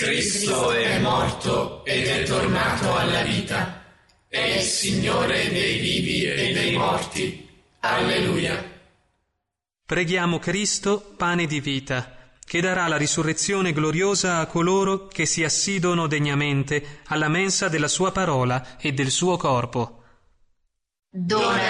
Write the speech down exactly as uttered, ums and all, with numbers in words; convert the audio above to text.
Cristo è morto ed è tornato alla vita. È il Signore dei vivi e dei morti. Alleluia. Preghiamo Cristo, pane di vita, che darà la risurrezione gloriosa a coloro che si assidono degnamente alla mensa della sua parola e del suo corpo. Dona